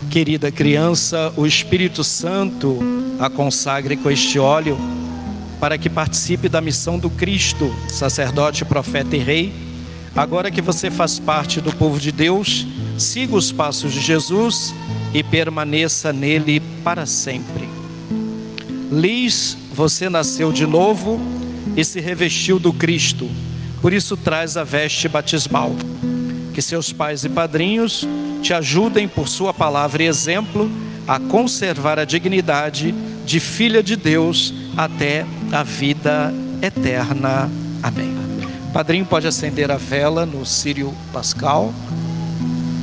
Querida criança, o Espírito Santo a consagre com este óleo, para que participe da missão do Cristo, sacerdote, profeta e rei. Agora que você faz parte do povo de Deus, siga os passos de Jesus e permaneça nele para sempre. Liz, você nasceu de novo e se revestiu do Cristo, por isso traz a veste batismal. Que seus pais e padrinhos te ajudem por sua palavra e exemplo a conservar a dignidade de filha de Deus até a vida eterna. Amém. Padrinho, pode acender a vela no círio pascal.